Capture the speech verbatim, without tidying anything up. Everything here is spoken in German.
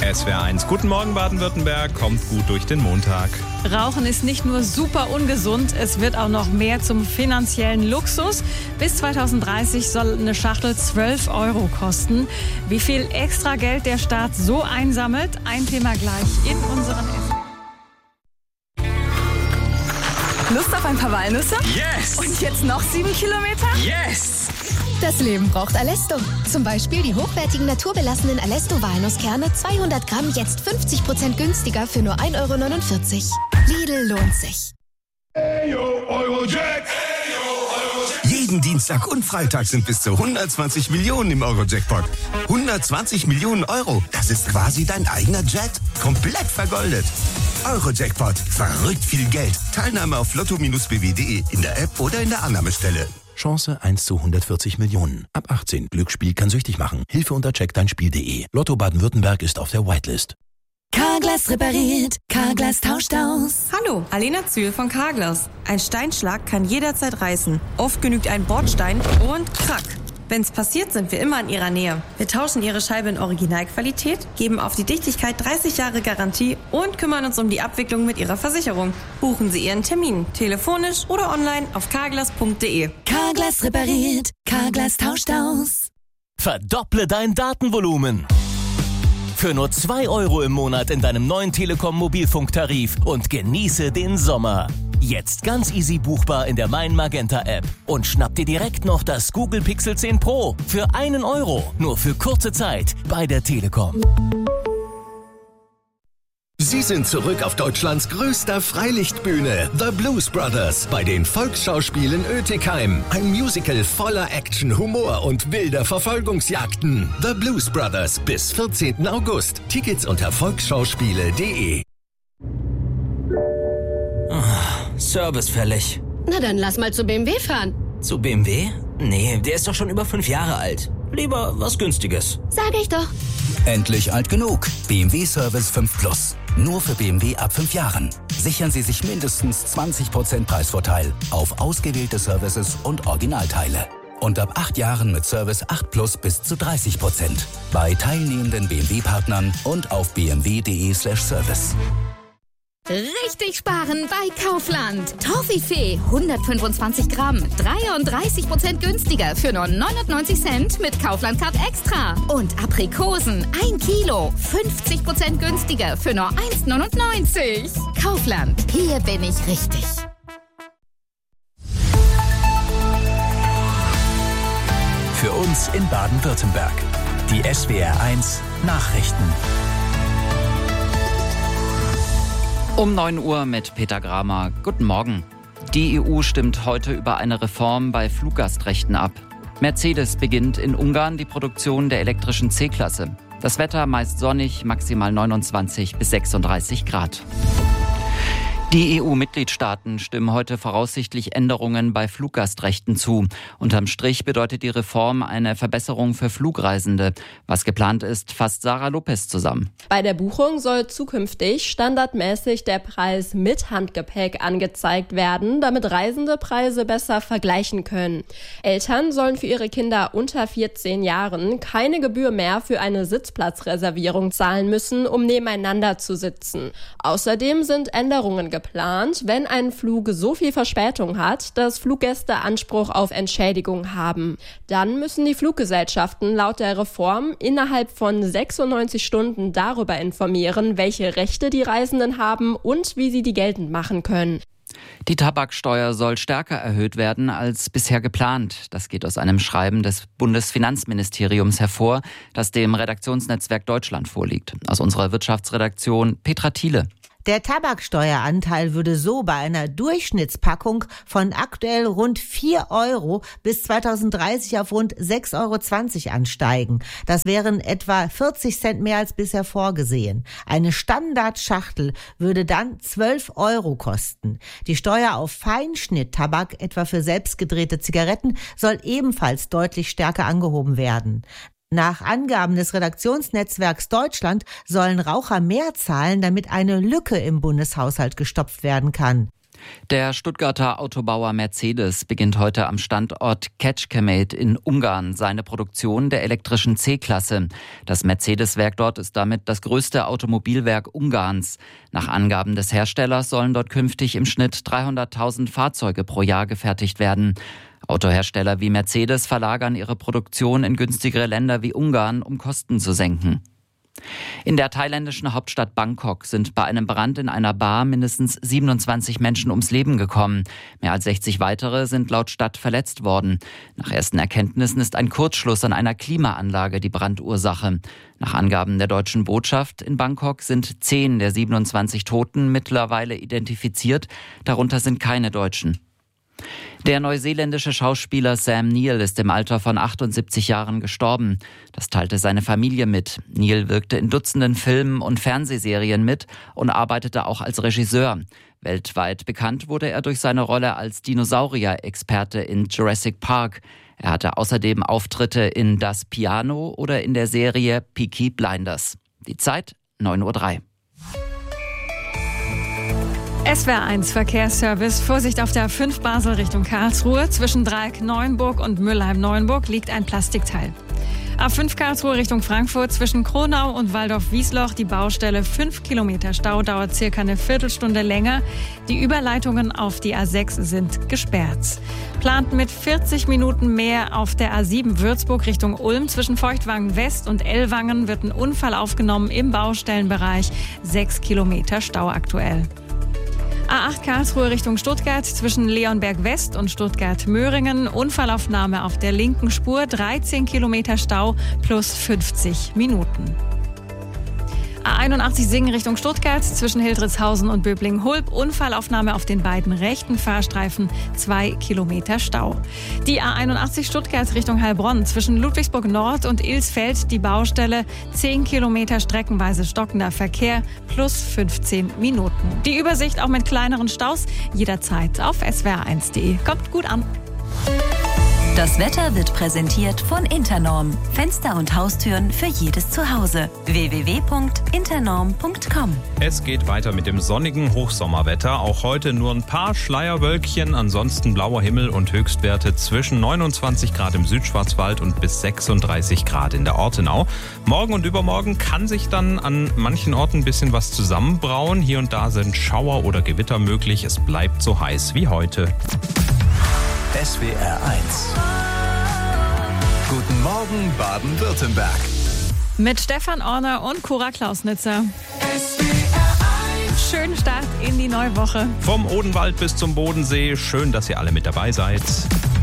S W R eins. Guten Morgen Baden-Württemberg, kommt gut durch den Montag. Rauchen ist nicht nur super ungesund, es wird auch noch mehr zum finanziellen Luxus. Bis zwanzig dreißig soll eine Schachtel zwölf Euro kosten. Wie viel extra Geld der Staat so einsammelt, ein Thema gleich in unseren S W R. Lust auf ein paar Walnüsse? Yes! Und jetzt noch sieben Kilometer? Yes! Das Leben braucht Alesto. Zum Beispiel die hochwertigen naturbelassenen Alesto-Walnusskerne zweihundert Gramm jetzt fünfzig Prozent günstiger für nur ein Euro neunundvierzig. Lidl lohnt sich. Jeden Dienstag und Freitag sind bis zu hundertzwanzig Millionen im Euro-Jackpot. hundertzwanzig Millionen Euro, das ist quasi dein eigener Jet. Komplett vergoldet. Euro-Jackpot, verrückt viel Geld. Teilnahme auf lotto Bindestrich b w punkt de in der App oder in der Annahmestelle. Chance eins zu hundertvierzig Millionen. Ab achtzehn. Glücksspiel kann süchtig machen. Hilfe unter check dein Spiel punkt de. Lotto Baden-Württemberg ist auf der Whitelist. Carglass repariert, Carglass tauscht aus. Hallo, Alena Zühl von Carglass. Ein Steinschlag kann jederzeit reißen. Oft genügt ein Bordstein und krack. Wenn's passiert, sind wir immer in Ihrer Nähe. Wir tauschen Ihre Scheibe in Originalqualität, geben auf die Dichtigkeit dreißig Jahre Garantie und kümmern uns um die Abwicklung mit Ihrer Versicherung. Buchen Sie Ihren Termin, telefonisch oder online auf carglass punkt de. Carglass repariert, Carglass tauscht aus. Verdopple dein Datenvolumen. Für nur zwei Euro im Monat in deinem neuen Telekom-Mobilfunktarif und genieße den Sommer. Jetzt ganz easy buchbar in der Mein Magenta App. Und schnapp dir direkt noch das Google Pixel zehn Pro für einen Euro. Nur für kurze Zeit bei der Telekom. Sie sind zurück auf Deutschlands größter Freilichtbühne, The Blues Brothers, bei den Volksschauspielen Oetikheim. Ein Musical voller Action, Humor und wilder Verfolgungsjagden. The Blues Brothers bis vierzehnten August. Tickets unter volksschauspiele punkt de. Oh, Service fällig. Na dann lass mal zu B M W fahren. Zu B M W? Nee, der ist doch schon über fünf Jahre alt. Lieber was Günstiges. Sag ich doch. Endlich alt genug. B M W Service fünf Plus. Nur für B M W ab fünf Jahren. Sichern Sie sich mindestens zwanzig Prozent Preisvorteil auf ausgewählte Services und Originalteile. Und ab acht Jahren mit Service acht Plus bis zu dreißig Prozent. Bei teilnehmenden B M W-Partnern und auf b m w punkt de slash service. Richtig sparen bei Kaufland. Toffifee hundertfünfundzwanzig Gramm, dreiunddreißig Prozent günstiger für nur neunundneunzig Cent mit Kaufland Card Extra. Und Aprikosen ein Kilo, fünfzig Prozent günstiger für nur eins neunundneunzig. Kaufland, hier bin ich richtig. Für uns in Baden-Württemberg. Die S W R eins Nachrichten. Um neun Uhr mit Peter Gramer. Guten Morgen. Die E U stimmt heute über eine Reform bei Fluggastrechten ab. Mercedes beginnt in Ungarn die Produktion der elektrischen C-Klasse. Das Wetter meist sonnig, maximal neunundzwanzig bis sechsunddreißig Grad. Die E U-Mitgliedstaaten stimmen heute voraussichtlich Änderungen bei Fluggastrechten zu. Unterm Strich bedeutet die Reform eine Verbesserung für Flugreisende. Was geplant ist, fasst Sarah Lopez zusammen. Bei der Buchung soll zukünftig standardmäßig der Preis mit Handgepäck angezeigt werden, damit Reisende Preise besser vergleichen können. Eltern sollen für ihre Kinder unter vierzehn Jahren keine Gebühr mehr für eine Sitzplatzreservierung zahlen müssen, um nebeneinander zu sitzen. Außerdem sind Änderungen geplant, wenn ein Flug so viel Verspätung hat, dass Fluggäste Anspruch auf Entschädigung haben. Dann müssen die Fluggesellschaften laut der Reform innerhalb von sechsundneunzig Stunden darüber informieren, welche Rechte die Reisenden haben und wie sie die geltend machen können. Die Tabaksteuer soll stärker erhöht werden als bisher geplant. Das geht aus einem Schreiben des Bundesfinanzministeriums hervor, das dem Redaktionsnetzwerk Deutschland vorliegt. Aus unserer Wirtschaftsredaktion Petra Thiele. Der Tabaksteueranteil würde so bei einer Durchschnittspackung von aktuell rund vier Euro bis zwanzig dreißig auf rund sechs Euro zwanzig ansteigen. Das wären etwa vierzig Cent mehr als bisher vorgesehen. Eine Standardschachtel würde dann zwölf Euro kosten. Die Steuer auf Feinschnitttabak, etwa für selbstgedrehte Zigaretten, soll ebenfalls deutlich stärker angehoben werden. Nach Angaben des Redaktionsnetzwerks Deutschland sollen Raucher mehr zahlen, damit eine Lücke im Bundeshaushalt gestopft werden kann. Der Stuttgarter Autobauer Mercedes beginnt heute am Standort Kecskemét in Ungarn seine Produktion der elektrischen C-Klasse. Das Mercedes-Werk dort ist damit das größte Automobilwerk Ungarns. Nach Angaben des Herstellers sollen dort künftig im Schnitt dreihunderttausend Fahrzeuge pro Jahr gefertigt werden. Autohersteller wie Mercedes verlagern ihre Produktion in günstigere Länder wie Ungarn, um Kosten zu senken. In der thailändischen Hauptstadt Bangkok sind bei einem Brand in einer Bar mindestens siebenundzwanzig Menschen ums Leben gekommen. Mehr als sechzig weitere sind laut Stadt verletzt worden. Nach ersten Erkenntnissen ist ein Kurzschluss an einer Klimaanlage die Brandursache. Nach Angaben der deutschen Botschaft in Bangkok sind zehn der siebenundzwanzig Toten mittlerweile identifiziert. Darunter sind keine Deutschen. Der neuseeländische Schauspieler Sam Neill ist im Alter von achtundsiebzig Jahren gestorben. Das teilte seine Familie mit. Neill wirkte in Dutzenden Filmen und Fernsehserien mit und arbeitete auch als Regisseur. Weltweit bekannt wurde er durch seine Rolle als Dinosaurier-Experte in Jurassic Park. Er hatte außerdem Auftritte in Das Piano oder in der Serie Peaky Blinders. Die Zeit neun Uhr drei. S W R eins Verkehrsservice. Vorsicht auf der A fünf Basel Richtung Karlsruhe. Zwischen Dreieck-Neuenburg und Mülheim-Neuenburg liegt ein Plastikteil. A fünf Karlsruhe Richtung Frankfurt. Zwischen Kronau und Waldorf-Wiesloch die Baustelle. fünf Kilometer Stau, dauert circa eine Viertelstunde länger. Die Überleitungen auf die A sechs sind gesperrt. Plant mit vierzig Minuten mehr auf der A sieben Würzburg Richtung Ulm. Zwischen Feuchtwangen West und Ellwangen wird ein Unfall aufgenommen im Baustellenbereich. sechs Kilometer Stau aktuell. A acht Karlsruhe Richtung Stuttgart zwischen Leonberg West und Stuttgart-Möhringen. Unfallaufnahme auf der linken Spur, dreizehn Kilometer Stau plus fünfzig Minuten. A einundachtzig Singen Richtung Stuttgart zwischen Hildritzhausen und Böblingen-Hulb. Unfallaufnahme auf den beiden rechten Fahrstreifen, zwei Kilometer Stau. Die A einundachtzig Stuttgart Richtung Heilbronn zwischen Ludwigsburg Nord und Ilsfeld die Baustelle, zehn Kilometer streckenweise stockender Verkehr plus fünfzehn Minuten. Die Übersicht auch mit kleineren Staus jederzeit auf S W R eins punkt de. Kommt gut an. Das Wetter wird präsentiert von Internorm. Fenster und Haustüren für jedes Zuhause. w w w punkt internorm punkt com. Es geht weiter mit dem sonnigen Hochsommerwetter. Auch heute nur ein paar Schleierwölkchen, ansonsten blauer Himmel und Höchstwerte zwischen neunundzwanzig Grad im Südschwarzwald und bis sechsunddreißig Grad in der Ortenau. Morgen und übermorgen kann sich dann an manchen Orten ein bisschen was zusammenbrauen. Hier und da sind Schauer oder Gewitter möglich. Es bleibt so heiß wie heute. S W R eins. Guten Morgen, Baden-Württemberg. Mit Stefan Orner und Cora Klausnitzer. S W R eins. Schönen Start in die neue Woche. Vom Odenwald bis zum Bodensee. Schön, dass ihr alle mit dabei seid.